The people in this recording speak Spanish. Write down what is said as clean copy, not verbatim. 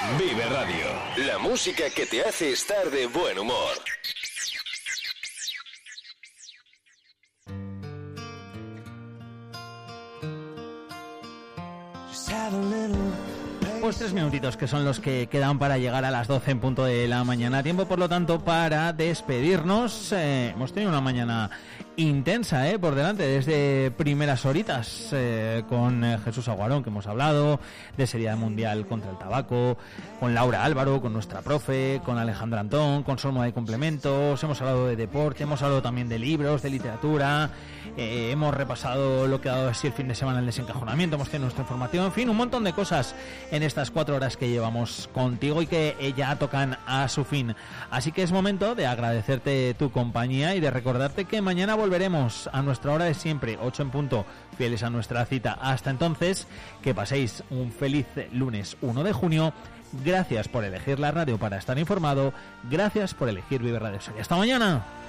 Vive Radio, la música que te hace estar de buen humor. Pues 3 minutitos que son los que quedan para llegar a las 12 en punto de la mañana. Tiempo, por lo tanto, para despedirnos. Hemos tenido una mañana intensa por delante, desde primeras horitas, con Jesús Aguarón, que hemos hablado de Seriedad Mundial contra el Tabaco, con Laura Álvaro, con nuestra profe, con Alejandra Antón, con Solmo de Complementos. Hemos hablado de deporte, hemos hablado también de libros, de literatura. Hemos repasado lo que ha dado así el fin de semana, el desencajonamiento, hemos tenido nuestra información, en fin, un montón de cosas en estas 4 horas que llevamos contigo y que ya tocan a su fin. Así que es momento de agradecerte tu compañía y de recordarte que mañana volveremos a nuestra hora de siempre, 8 en punto, fieles a nuestra cita. Hasta entonces, que paséis un feliz lunes 1 de junio. Gracias por elegir la radio para estar informado. Gracias por elegir Vive Radio. Hasta mañana.